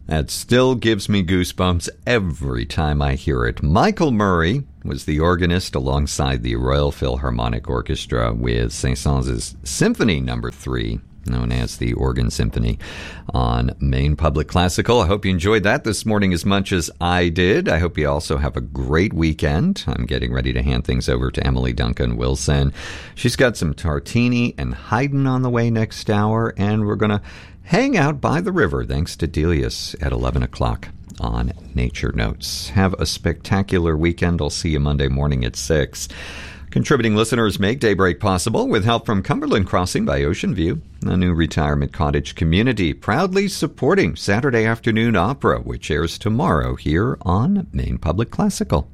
That still gives me goosebumps every time I hear it. Michael Murray was the organist alongside the Royal Philharmonic Orchestra with Saint-Saëns' Symphony No. 3, known as the Organ Symphony, on Maine Public Classical. I hope you enjoyed that this morning as much as I did. I hope you also have a great weekend. I'm getting ready to hand things over to Emily Duncan Wilson. She's got some Tartini and Haydn on the way next hour, and we're going to hang out by the river thanks to Delius at 11 o'clock on Nature Notes. Have a spectacular weekend. I'll see you Monday morning at 6. Contributing listeners make Daybreak possible with help from Cumberland Crossing by Ocean View, a new retirement cottage community proudly supporting Saturday Afternoon Opera, which airs tomorrow here on Maine Public Classical.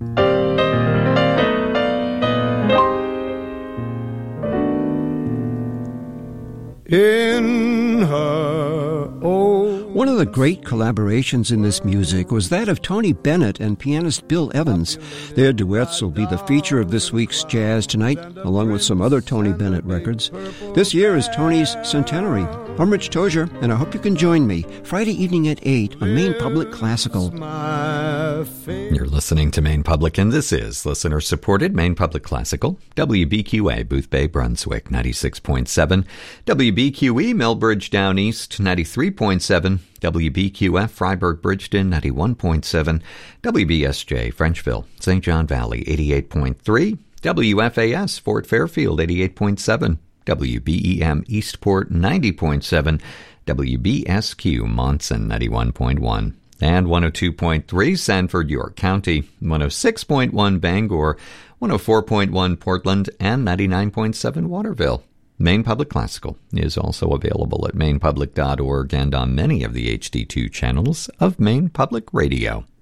In her old... One of the great collaborations in this music was that of Tony Bennett and pianist Bill Evans. Their duets will be the feature of this week's Jazz Tonight, along with some other Tony Bennett records. This year is Tony's centenary. I'm Rich Tozier, and I hope you can join me Friday evening at 8 on Maine Public Classical. You're listening to Maine Public, and this is listener-supported Maine Public Classical, WBQA, Boothbay, Brunswick, 96.7, WBQE, Millbridge, Down East, 93.7, WBQF, Freiburg, Bridgeton, 91.7, WBSJ, Frenchville, St. John Valley, 88.3, WFAS, Fort Fairfield, 88.7, WBEM, Eastport, 90.7, WBSQ, Monson, 91.1, and 102.3, Sanford, York County, 106.1, Bangor, 104.1, Portland, and 99.7, Waterville. Maine Public Classical is also available at mainepublic.org and on many of the HD2 channels of Maine Public Radio.